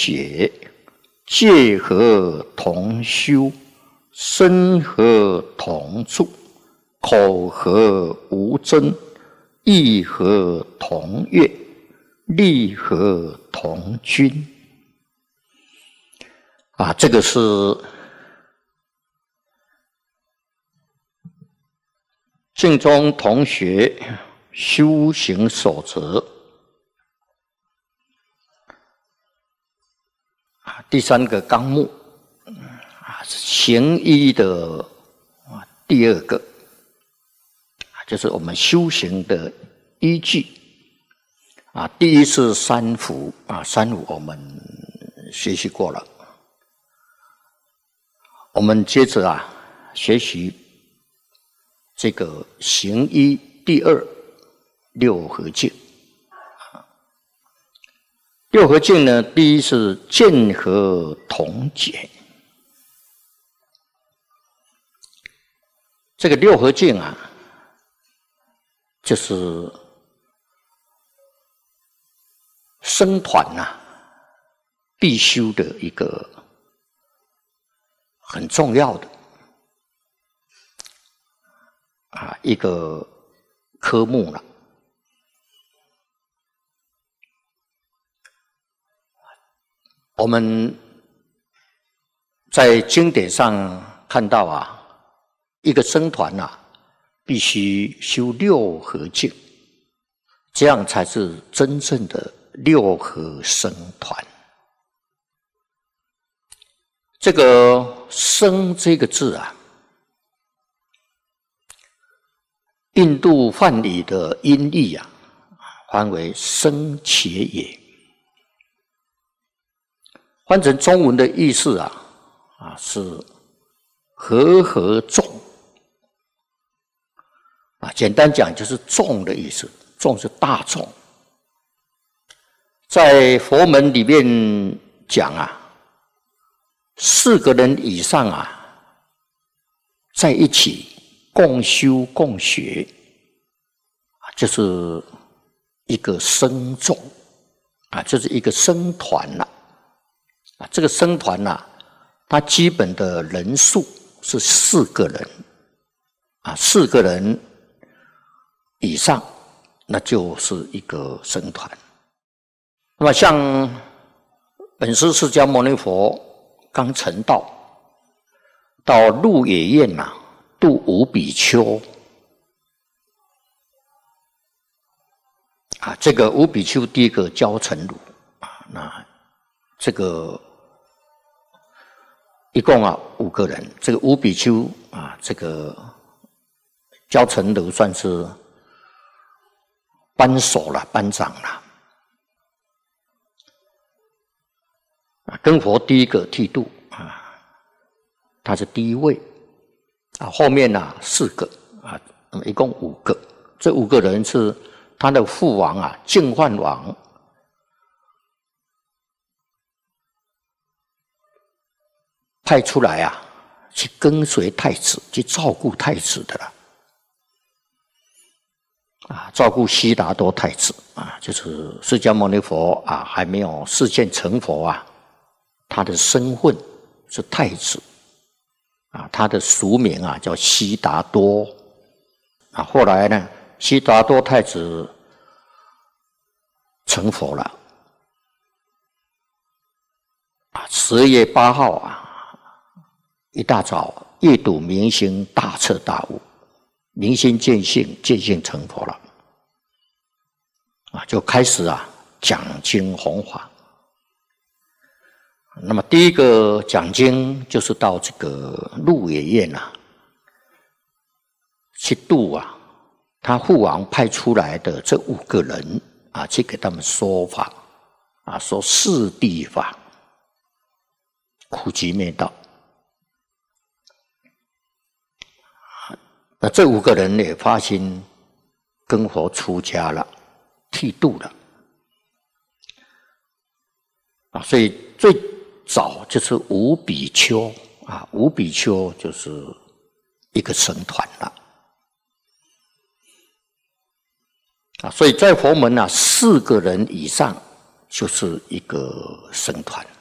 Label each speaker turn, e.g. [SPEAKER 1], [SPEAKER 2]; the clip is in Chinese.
[SPEAKER 1] 解，戒和同修，身和同住，口和无争，意和同悦，力和同均。这个是净宗同学修行守则第3个纲目行医的第2个，就是我们修行的依据第一是三福三福我们学习过了，我们接着学习这个行医第2六合敬。六合敬呢，第一是见合同解。这个六合敬就是僧团必修的一个很重要的一个科目了。我们在经典上看到一个僧团必须修六合敬，这样才是真正的六合僧团。这个僧这个字印度梵语的音译翻为僧伽也，翻成中文的意思是和合众简单讲就是众的意思，众是大众。在佛门里面讲4个人以上在一起共修共学，就是一个僧众就是一个僧团了。这个僧团它基本的人数是4个人4个人以上，那就是一个僧团。那么像本师释迦牟尼佛刚成道，到鹿野苑度5比丘这个5比丘第一个教成儒那这个一共5个人，这个5比丘这个教成儒算是班首了，班长了。跟佛第一个剃度他是第一位后面4个那么一共5个。这5个人是他的父王净饭王派出来去跟随太子，去照顾太子的了照顾悉达多太子就是释迦牟尼佛还没有示现成佛他的身份是太子他的俗名叫悉达多后来呢，悉达多太子成佛了12月8号一大早阅读明心，大彻大悟，明心见性，见性成佛了就开始讲经弘法。那么第一个讲经就是到这个鹿野苑去度他父王派出来的这5个人去给他们说法说四谛法，苦集灭道。那这5个人也发心跟佛出家了，剃度了所以最早就是5比丘5比丘就是一个僧团了所以在佛门4个人以上就是一个僧团。